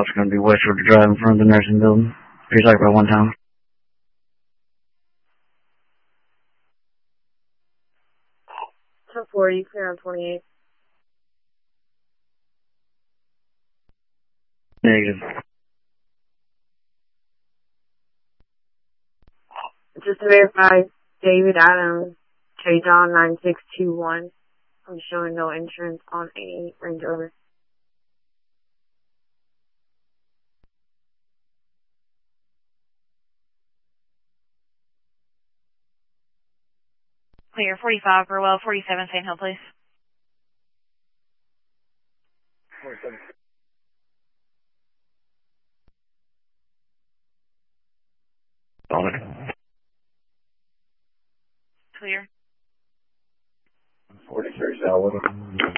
It's going to be westward to drive in front of the nursing building. He's like about 1 time. So 40, clear on 28. Negative. Just to verify, David Adams, J. John 9621. I'm showing no insurance on a Range Rover. Clear 45 Burwell, 47 Sand Hill, please. 47. Clear. 43 South.